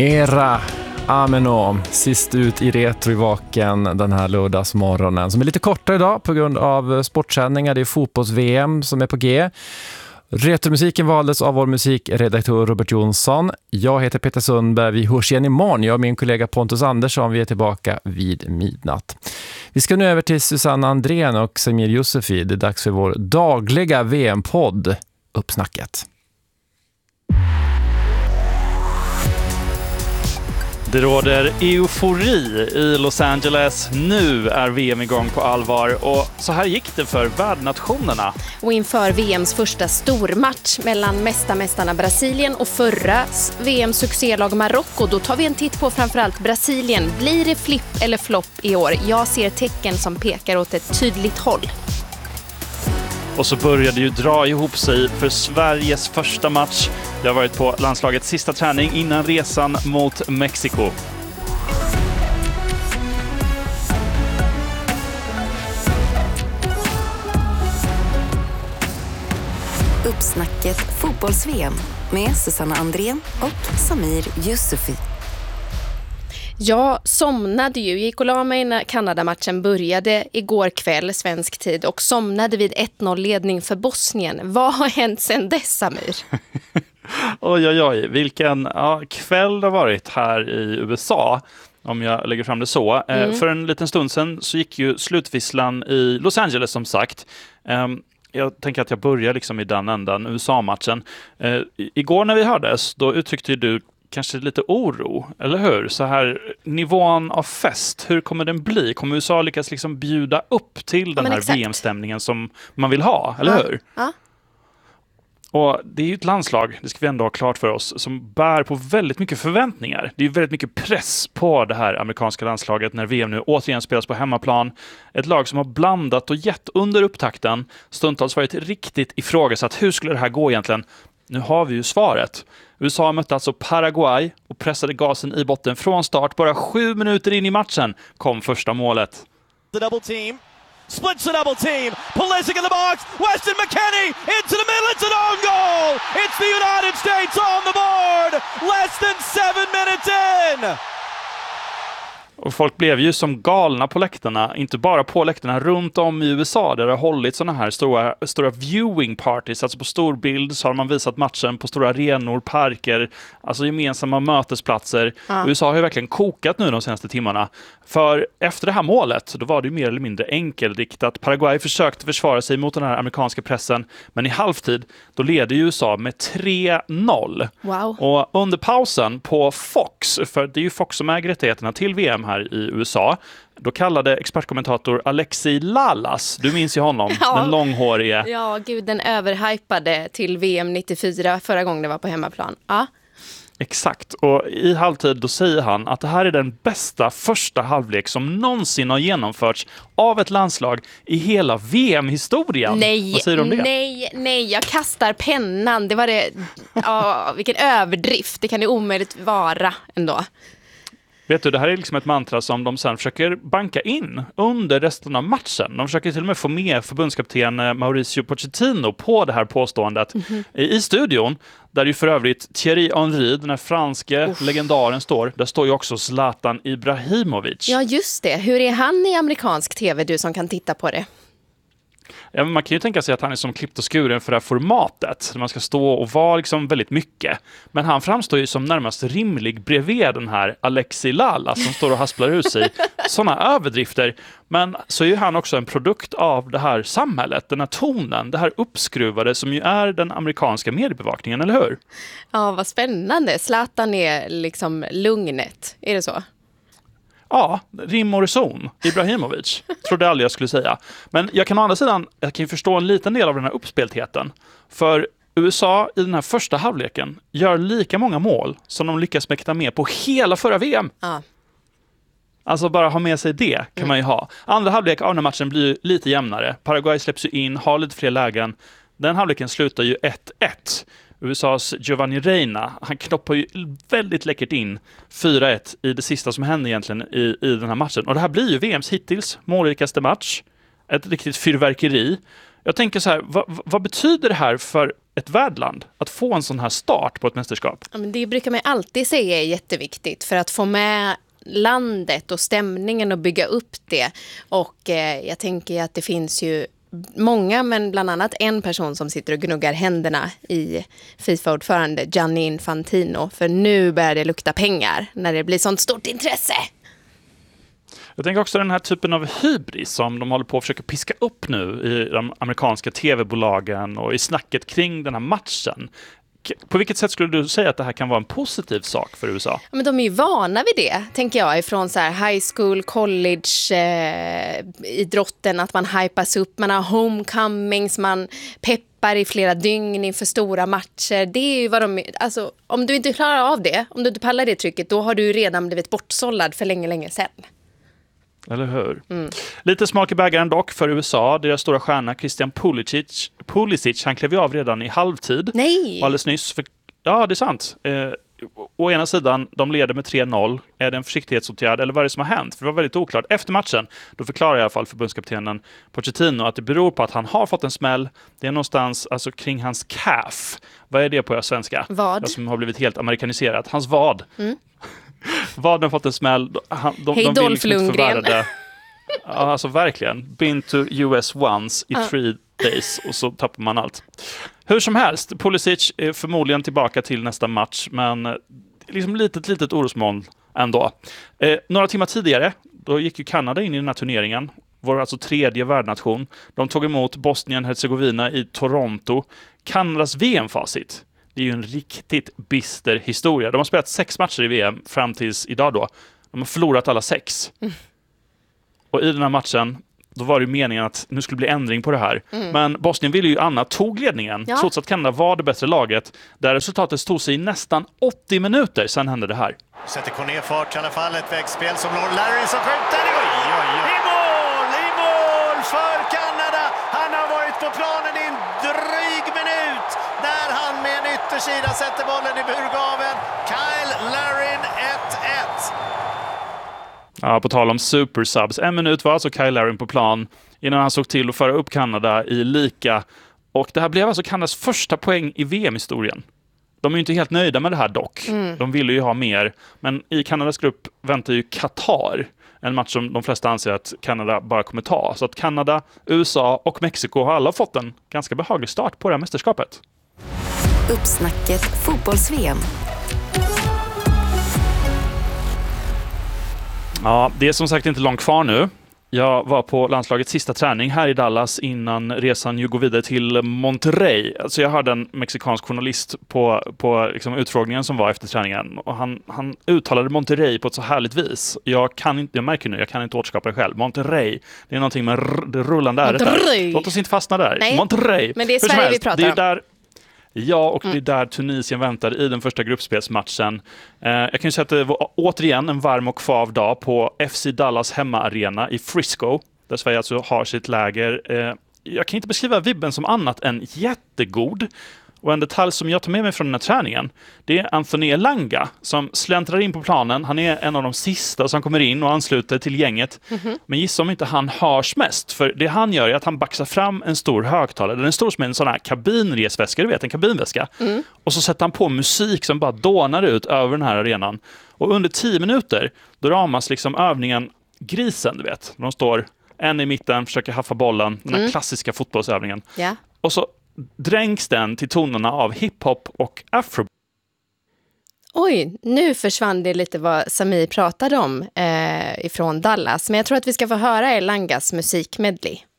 Era Ameno, sist ut i Retrovaken den här lördagsmorgonen som är lite kortare idag på grund av sportsändningar. Det är fotbolls-VM som är på G. Retromusiken valdes av vår musikredaktör Robert Jonsson. Jag heter Peter Sundberg. Vi hörs igen imorgon. Jag och min kollega Pontus Andersson, vi är tillbaka vid midnatt. Vi ska nu över till Susanne Andrén och Samir Yusufi. Det är dags för vår dagliga VM-podd Uppsnacket. Det råder eufori i Los Angeles. Nu är VM igång på allvar och så här gick det för värdnationerna. Och inför VMs första stormatch mellan mästarna Brasilien och förra VMs succélag Marocko, då tar vi en titt på framförallt Brasilien. Blir det flipp eller flopp i år? Jag ser tecken som pekar åt ett tydligt håll. Och så började ju dra ihop sig för Sveriges första match. Det har varit på landslagets sista träning innan resan mot Mexiko. Uppsnacket fotbolls-VM med Susanne Andrén och Samir Yusufi. Jag somnade ju, gick och la mig när Kanadamatchen började igår kväll svensk tid och somnade vid 1-0-ledning för Bosnien. Vad har hänt sedan dess, Samir? Oj, vilken kväll det har varit här i USA, om jag lägger fram det så. För en liten stund sedan så gick ju slutvisslan i Los Angeles som sagt. Jag tänker att jag börjar liksom i den ändan, USA-matchen. Igår när vi hördes, då uttryckte ju du kanske lite oro, eller hur? Så här, nivån av fest, hur kommer den bli? Kommer USA lyckas liksom bjuda upp till den här VM-stämningen som man vill ha, eller hur? Ja. Och det är ju ett landslag, det ska vi ändå ha klart för oss, som bär på väldigt mycket förväntningar. Det är ju väldigt mycket press på det här amerikanska landslaget när VM nu återigen spelas på hemmaplan. Ett lag som har blandat och gett under upptakten, stundtals varit riktigt ifrågasatt. Hur skulle det här gå egentligen? Nu har vi ju svaret. USA mötte alltså Paraguay och pressade gasen i botten från start. Bara 7 minuter in i matchen kom första målet. The double team. Splits the double team. Pulisic in the box. Weston McKennie into the middle. It's an own goal. It's the United States on the board. Less than 7 minutes in. Och folk blev ju som galna på läktarna, inte bara på läktarna, runt om i USA där det har hållit sådana här stora viewing parties, alltså på stor bild så har man visat matchen på stora arenor, parker, alltså gemensamma mötesplatser. Ja. USA har ju verkligen kokat nu de senaste timmarna. För efter det här målet, då var det ju mer eller mindre enkeldiktat. Paraguay försökte försvara sig mot den här amerikanska pressen, men i halvtid, då leder ju USA med 3-0. Wow. Och under pausen på Fox, för det är ju Fox som äger rättigheterna till VM här i USA, då kallade expertkommentator Alexi Lalas, du minns ju honom, den långhårige. Ja, gud, den överhypade till VM 94 förra gången det var på hemmaplan. Ja. Exakt, och i halvtid då säger han att det här är den bästa första halvlek som någonsin har genomförts av ett landslag i hela VM-historien. Nej, vad säger du om det? Nej, jag kastar pennan. Det var det, vilken överdrift, det kan det omöjligt vara ändå. Vet du, det här är liksom ett mantra som de sen försöker banka in under resten av matchen. De försöker till och med få med förbundskapten Mauricio Pochettino på det här påståendet i studion. Där ju för övrigt Thierry Henry, den här franske legendaren, står. Där står ju också Zlatan Ibrahimovic. Ja, just det. Hur är han i amerikansk tv, du som kan titta på det? Ja, man kan ju tänka sig att han är som klippt och skuren för det här formatet. Där man ska stå och vara liksom väldigt mycket. Men han framstår ju som närmast rimlig bredvid den här Alexi Lalas som står och hasplar ur sig sådana överdrifter. Men så är ju han också en produkt av det här samhället, den här tonen, det här uppskruvade som ju är den amerikanska mediebevakningen, eller hur? Ja, vad spännande. Zlatan är liksom lugnet, är det så? Ja, rim och reson. Ibrahimovic. Trodde aldrig jag skulle säga. Men jag kan å andra sidan, jag kan ju förstå en liten del av den här uppspeltheten. För USA i den här första halvleken gör lika många mål som de lyckas mäkta med på hela förra VM. Ja. Alltså bara ha med sig det kan man ju ha. Andra halvlek av den här matchen blir lite jämnare. Paraguay släpps ju in, har lite fler lägen. Den halvleken slutar ju 1-1. USAs Giovanni Reina, han knoppar ju väldigt läckert in 4-1 i det sista som hände egentligen i den här matchen. Och det här blir ju VMs hittills målrikaste match. Ett riktigt fyrverkeri. Jag tänker så här, vad betyder det här för ett värdland att få en sån här start på ett mästerskap? Ja, men det brukar man alltid säga är jätteviktigt för att få med landet och stämningen och bygga upp det. Och jag tänker att det finns ju många, men bland annat en person som sitter och gnuggar händerna i FIFA-ordförande Gianni Infantino. För nu börjar det lukta pengar när det blir sånt stort intresse. Jag tänker också den här typen av hybris som de håller på att försöka piska upp nu i de amerikanska tv-bolagen och i snacket kring den här matchen. På vilket sätt skulle du säga att det här kan vara en positiv sak för USA? Ja, men de är ju vana vid det, tänker jag, ifrån så här high school, college, idrotten, att man hypas upp, man har homecomings, man peppar i flera dygn inför stora matcher. Det är ju vad de, alltså, om du inte klarar av det, om du inte pallar det trycket, då har du ju redan blivit bortsållad för länge sedan. Eller hur? Lite smak i bägaren dock för USA. Deras stora stjärna Christian Pulisic, han klev ju av redan i halvtid. Nej! Alldeles nyss. Ja, det är sant. Å ena sidan, de leder med 3-0. Är det en försiktighetsåtgärd eller vad är det som har hänt? För det var väldigt oklart. Efter matchen, då förklarar i alla fall förbundskaptenen Pochettino att det beror på att han har fått en smäll. Det är någonstans alltså kring hans calf. Vad är det på svenska? Vad? Det som har blivit helt amerikaniserat. Hans vad. Vaden har fått en smäll. Hej de Dolph Lundgren. Ja, alltså verkligen. Been to US once i 3 days och så tappar man allt. Hur som helst, Pulisic är förmodligen tillbaka till nästa match, men liksom litet orosmoln ändå. Några timmar tidigare, då gick ju Kanada in i den här turneringen. Var alltså 3:e värdnation. De tog emot Bosnien-Hercegovina i Toronto. Kanadas VM-facit. Det är ju en riktigt bister historia. De har spelat 6 matcher i VM fram tills idag då. De har förlorat alla 6. Och i den här matchen, då var det ju meningen att nu skulle bli ändring på det här. Men Bosnien ville ju tog ledningen, trots att Kanada var det bättre laget. Där resultatet stod sig i nästan 80 minuter, sen hände det här. Sätter Corné fart i alla fall, ett vägspel som når Larry som skjuter. I mål för Kanada! Han har varit på planen i en dryg minut där han med en yttersida sätter bollen i burgaven. Kyle Larin 1-1. Ja, på tal om supersubs. 1 minut var alltså Kyle Larin på plan innan han såg till att föra upp Kanada i lika. Och det här blev alltså Kanadas första poäng i VM-historien. De är ju inte helt nöjda med det här dock. De ville ju ha mer. Men i Kanadas grupp väntar ju Qatar. En match som de flesta anser att Kanada bara kommer ta. Så att Kanada, USA och Mexiko har alla fått en ganska behaglig start på det här mästerskapet. Uppsnacket fotbolls-VM. Ja, det är som sagt inte långt kvar nu. Jag var på landslagets sista träning här i Dallas innan resan ju går vidare till Monterrey. Alltså jag hörde en mexikansk journalist på liksom utfrågningen som var efter träningen. Och han uttalade Monterrey på ett så härligt vis. Jag märker nu, jag kan inte återskapa det själv. Monterrey, det är någonting med det rullande äret där. Låt oss inte fastna där. Nej. Monterrey. Men det är Sverige vi pratar om. Där, ja, och det är där Tunisien väntar i den första gruppspelsmatchen. Jag kan ju säga att det var återigen en varm och kvav dag på FC Dallas hemmaarena i Frisco, där Sverige alltså har sitt läger. Jag kan inte beskriva vibben som annat än jättegod. Och en detalj som jag tar med mig från den här träningen, det är Anthony Elanga som släntrar in på planen. Han är en av de sista som kommer in och ansluter till gänget. Men gissa om inte han hörs mest. För det han gör är att han baxar fram en stor högtalare. Den är stor som en sån här kabinresväska, du vet, en kabinväska. Och så sätter han på musik som bara dånar ut över den här arenan. Och under 10 minuter, då ramas liksom övningen grisen, du vet. De står en i mitten, försöker haffa bollen, den här klassiska fotbollsövningen. Ja. Och så dränks den till tonerna av hiphop och afro. Oj, nu försvann det lite vad Samir pratade om ifrån Dallas. Men jag tror att vi ska få höra Elangas musikmedley.